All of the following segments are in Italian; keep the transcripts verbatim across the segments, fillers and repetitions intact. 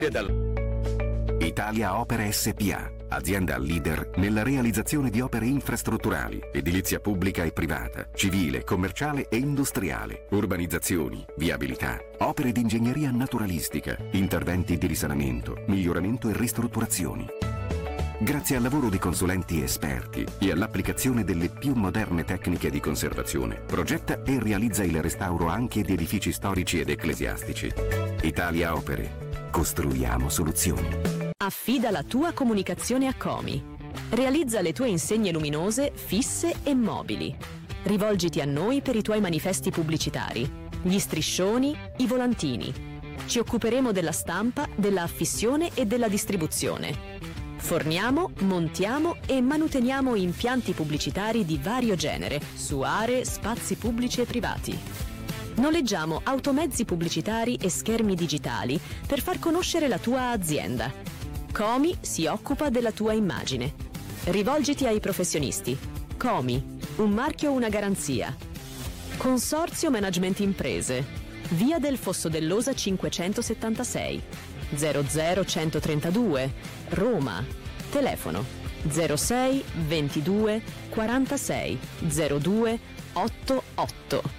Italia Opere S P A, azienda leader nella realizzazione di opere infrastrutturali, edilizia pubblica e privata, civile, commerciale e industriale, urbanizzazioni, viabilità, opere di ingegneria naturalistica, interventi di risanamento, miglioramento e ristrutturazioni. Grazie al lavoro di consulenti esperti e all'applicazione delle più moderne tecniche di conservazione, progetta e realizza il restauro anche di edifici storici ed ecclesiastici. Italia Opere. Costruiamo soluzioni. Affida la tua comunicazione a Comi. Realizza le tue insegne luminose, fisse e mobili. Rivolgiti a noi per i tuoi manifesti pubblicitari, gli striscioni, i volantini. Ci occuperemo della stampa, della affissione e della distribuzione. Forniamo, montiamo e manuteniamo impianti pubblicitari di vario genere su aree, spazi pubblici e privati. Noleggiamo automezzi pubblicitari e schermi digitali per far conoscere la tua azienda. Comi si occupa della tua immagine. Rivolgiti ai professionisti. Comi, un marchio, una garanzia. Consorzio Management Imprese. Via del Fosso dell'Osa cinquecentosettantasei, zero zero centotrentadue, Roma. Telefono zero sei ventidue quarantasei zero due ottantotto.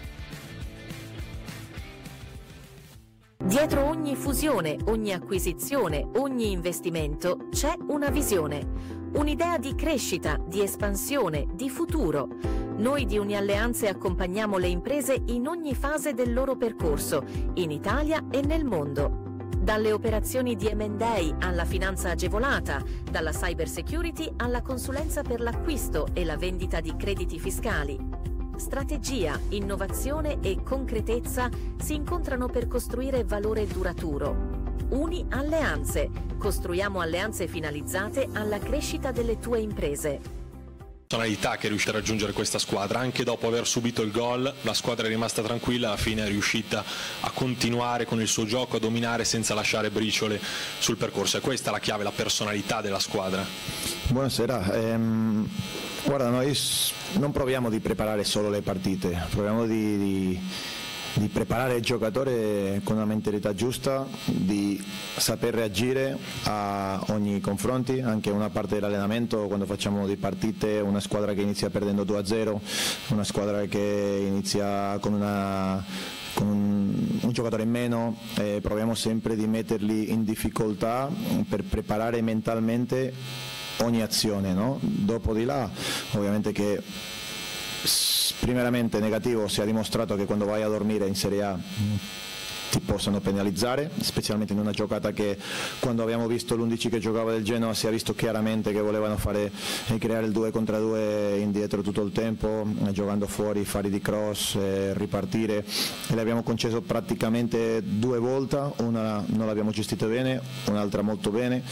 Dietro ogni fusione, ogni acquisizione, ogni investimento c'è una visione, un'idea di crescita, di espansione, di futuro. Noi di Unialleanze accompagniamo le imprese in ogni fase del loro percorso, in Italia e nel mondo. Dalle operazioni di emme and A alla finanza agevolata, dalla cyber security alla consulenza per l'acquisto e la vendita di crediti fiscali. Strategia, innovazione e concretezza si incontrano per costruire valore duraturo. Uni Alleanze. Costruiamo alleanze finalizzate alla crescita delle tue imprese. Personalità che è riuscita a raggiungere questa squadra, anche dopo aver subito il gol la squadra è rimasta tranquilla, alla fine è riuscita a continuare con il suo gioco, a dominare senza lasciare briciole sul percorso. E questa è la chiave, la personalità della squadra. Buonasera, ehm, guarda, noi non proviamo di preparare solo le partite, proviamo di, di, di preparare il giocatore con una mentalità giusta, di saper reagire a ogni confronto, anche una parte dell'allenamento quando facciamo di partite, una squadra che inizia perdendo due a zero, una squadra che inizia con una con un, un giocatore in meno, eh, proviamo sempre di metterli in difficoltà per preparare mentalmente ogni azione, no? Dopo di là ovviamente che primeramente negativo, si è dimostrato che quando vai a dormire in Serie A ti possono penalizzare, specialmente in una giocata che quando abbiamo visto l'undici che giocava del Genoa si è visto chiaramente che volevano fare e creare il due contro due indietro tutto il tempo, giocando fuori, fari di cross, eh, ripartire, e le abbiamo concesso praticamente due volte, una non l'abbiamo gestita bene, un'altra molto bene.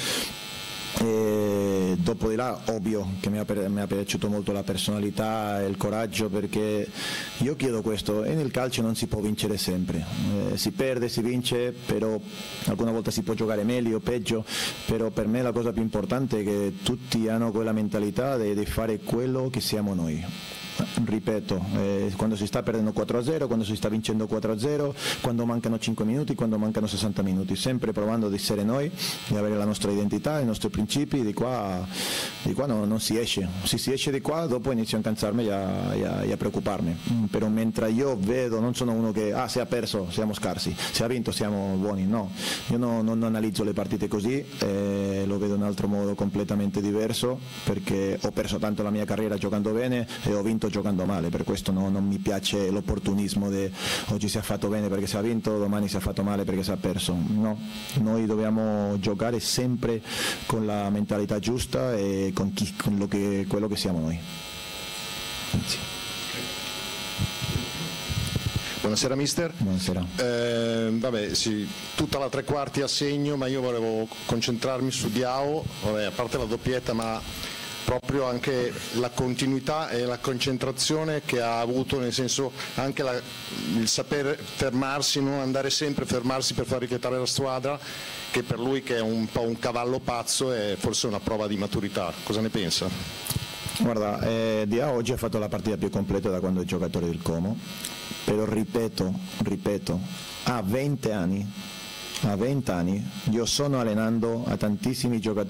E dopo di là ovvio che mi ha, mi ha piaciuto molto la personalità e il coraggio, perché io chiedo questo, e nel calcio non si può vincere sempre, eh, si perde, si vince, però alcune volte si può giocare meglio o peggio, però per me la cosa più importante è che tutti hanno quella mentalità di, di fare quello che siamo noi. Ripeto, eh, quando si sta perdendo quattro a zero, quando si sta vincendo quattro a zero, quando mancano cinque minuti, quando mancano sessanta minuti, sempre provando ad essere noi, di avere la nostra identità, i nostri principi, di qua, di qua no, non si esce, se si esce di qua dopo inizio a cansarmi e a, e a, e a preoccuparmi, mm, però mentre io vedo, non sono uno che, ah se ha perso siamo scarsi, se ha vinto siamo buoni, no, io no, non analizzo le partite così, eh, lo vedo in un altro modo completamente diverso, perché ho perso tanto la mia carriera giocando bene e ho vinto giocando male, per questo no, non mi piace l'opportunismo di oggi si è fatto bene perché si è vinto, domani si è fatto male perché si è perso, no, noi dobbiamo giocare sempre con la mentalità giusta e con, chi, con lo che, quello che siamo noi. Grazie. Buonasera mister. Buonasera. Eh, vabbè, sì, tutta la tre quarti a segno, ma io volevo concentrarmi su Diao, vabbè, a parte la doppietta, ma proprio anche la continuità e la concentrazione che ha avuto, nel senso anche la, il saper fermarsi, non andare sempre a fermarsi per far richietare la squadra, che per lui che è un po' un cavallo pazzo è forse una prova di maturità. Cosa ne pensa? Guarda, eh, Diao oggi ha fatto la partita più completa da quando è giocatore del Como, però ripeto, ripeto, ha venti anni, a venti anni io sono allenando a tantissimi giocatori